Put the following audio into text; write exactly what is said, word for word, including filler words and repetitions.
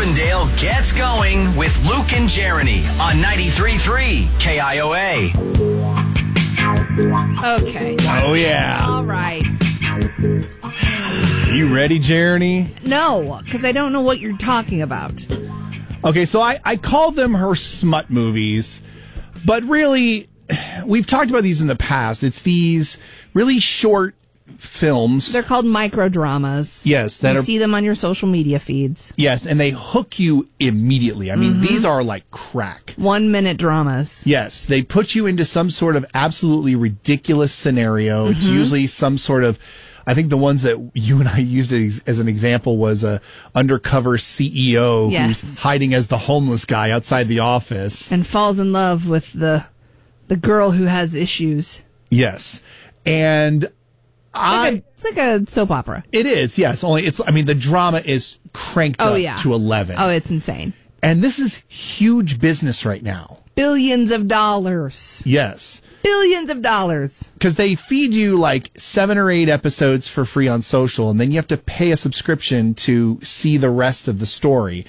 Carbondale gets going with Luke and Jeremy on ninety-three point three K I O A. Okay. Oh, yeah. All right. You ready, Jeremy? No, because I don't know what you're talking about. Okay, so I, I call them her smut movies, but really, we've talked about these in the past. It's these really short films. They're called microdramas. Yes, that you are, see them on your social media feeds. Yes, and they hook you immediately. I mean, mm-hmm. these are like crack. One minute dramas. Yes, they put you into some sort of absolutely ridiculous scenario. Mm-hmm. It's usually some sort of, I think the ones that you and I used as an example was a undercover C E O yes. who's hiding as the homeless guy outside the office. And falls in love with the the girl who has issues. Yes. And it's I... Like a, it's like a soap opera. It is, yes. Only it's, I mean, the drama is cranked oh, up yeah. to eleven. Oh, it's insane. And this is huge business right now. Billions of dollars. Yes. Billions of dollars. Because they feed you like seven or eight episodes for free on social, and then you have to pay a subscription to see the rest of the story.